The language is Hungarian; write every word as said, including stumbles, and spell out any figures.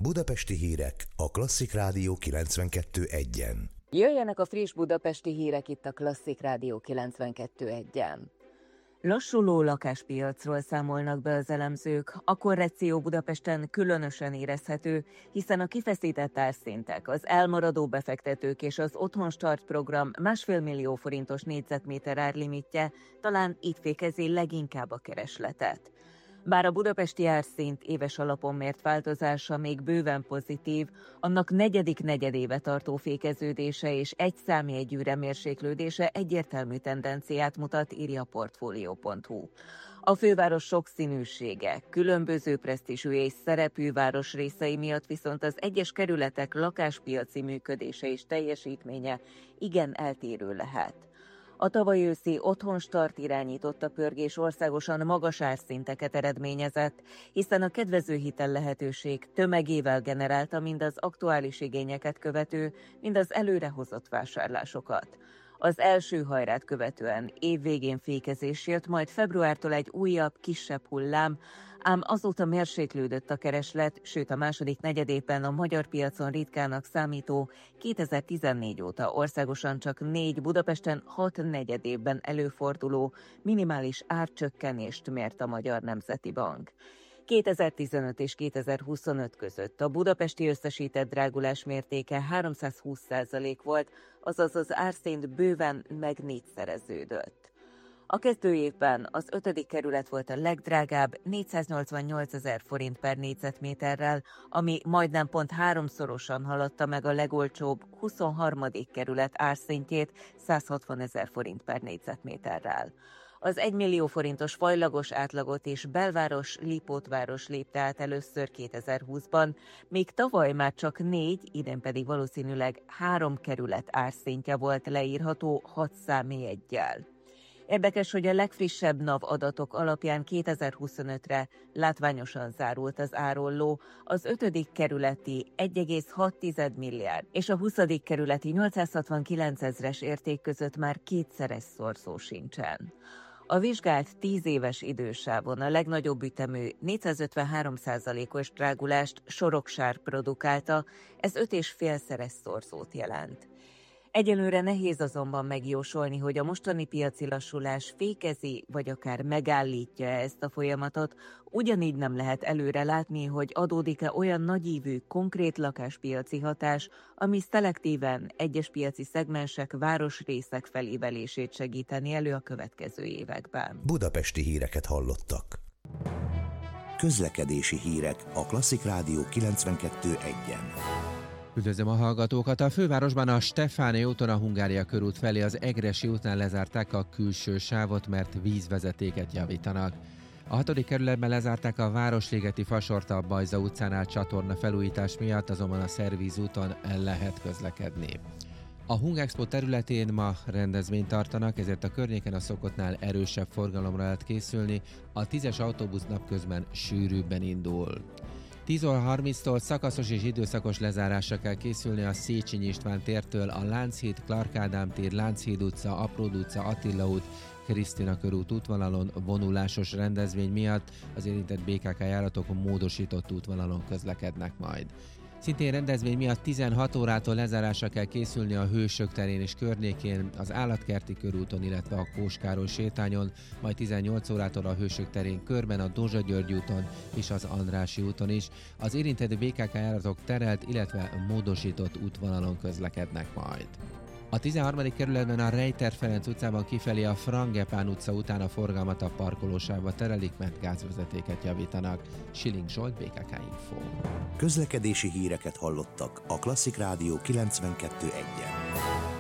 Budapesti hírek a Klasszik Rádió kilencvenkettő egyen. Jöjjenek a friss budapesti hírek itt a Klasszik Rádió kilencvenkettő egyen. Lassuló lakáspiacról számolnak be az elemzők. A korrekció Budapesten különösen érezhető, hiszen a kifeszített árszintek, az elmaradó befektetők és az Otthonstart program másfél millió forintos négyzetméter árlimitje talán itt fékezi leginkább a keresletet. Bár a budapesti árszint éves alapon mért változása még bőven pozitív, annak negyedik negyedéve tartó fékeződése és egy számjegyűre mérséklődése egyértelmű tendenciát mutat, írja a portfolio pont hu. A főváros sokszínűsége, különböző presztízsű és szerepű városrészei miatt viszont az egyes kerületek lakáspiaci működése és teljesítménye igen eltérő lehet. A tavaly őszi Otthonstart irányította pörgés országosan magas árszinteket eredményezett, hiszen a kedvező hitel lehetőség tömegével generálta mind az aktuális igényeket követő, mind az előrehozott vásárlásokat. Az első hajrát követően évvégén fékezés jött, majd februártól egy újabb, kisebb hullám, ám azóta mérséklődött a kereslet, sőt a második negyedében a magyar piacon ritkának számító kétezer-tizennégy óta országosan csak négy, Budapesten hat negyedében előforduló minimális árcsökkenést mért a Magyar Nemzeti Bank. kétezer-tizenöt és kétezer-huszonöt között a budapesti összesített drágulás mértéke háromszázhúsz százalék volt, azaz az árszint bőven meg négyszereződött. A kezdő évben az ötödik kerület volt a legdrágább, négyszáznyolcvannyolcezer forint per négyzetméterrel, ami majdnem pont háromszorosan haladta meg a legolcsóbb huszonharmadik kerület árszintjét százhatvanezer forint per négyzetméterrel. Az egymillió forintos fajlagos átlagot és belváros Lipótváros lépte át először kétezer-húszban, még tavaly már csak négy, idén pedig valószínűleg három kerület árszintje volt leírható hat számjeggyel. Érdekes, hogy a legfrissebb NAV adatok alapján kétezer-huszonötre látványosan zárult az árolló, az ötödik kerületi egy egész hat milliárd és a huszadik kerületi nyolcszázhatvankilencezres érték között már kétszeres szorzó sincsen. A vizsgált tíz éves idősávon a legnagyobb ütemű négyszázötvenhárom százalékos drágulást Soroksár produkálta, ez öt és félszeres szorzót jelent. Egyelőre nehéz azonban megjósolni, hogy a mostani piaci lassulás fékezi, vagy akár megállítja ezt a folyamatot, ugyanígy nem lehet előre látni, hogy adódik-e olyan nagyívű, konkrét lakáspiaci hatás, ami szelektíven egyes piaci szegmensek, városrészek felévelését segíteni elő a következő években. Budapesti híreket hallottak. Közlekedési hírek a Klasszik Rádió kilencvenkettő egyen. Üdvözlöm a hallgatókat! A fővárosban a Stefáni úton a Hungária körút felé az Egressy útnál lezárták a külső sávot, mert vízvezetéket javítanak. A hatodik kerületben lezárták a Városligeti fasort a Bajza utcánál csatorna felújítás miatt, azonban a Szervíz úton lehet közlekedni. A Hungexpo területén ma rendezvényt tartanak, ezért a környéken a szokottnál erősebb forgalomra lehet készülni, a tízes autóbusz napközben sűrűbben indul. tíz óra harminctól szakaszos és időszakos lezárásra kell készülni a Széchenyi István tértől a Lánchíd, Clark Ádám tér, Lánchíd utca, Apród utca, Attila út, Krisztina körút útvonalon vonulásos rendezvény miatt az érintett bé ká ká járatok módosított útvonalon közlekednek majd. Szintén rendezvény miatt tizenhat órától lezárásra kell készülni a Hősök terén és környékén, az Állatkerti körúton, illetve a Kós Károly sétányon, majd tizennyolc órától a Hősök terén körben, a Dózsa György úton és az Andrássy úton is. Az érintett bé ká ká járatok terelt, illetve módosított útvonalon közlekednek majd. A tizenharmadik kerületben a Rejter Ferenc utcában kifelé a Frangepán utca után a forgalmat a parkolósávba terelik, mert gázvezetéket javítanak. Schilling Zsolt, bé ká ká Info. Közlekedési híreket hallottak a Klasszik Rádió kilencvenkettő egyen.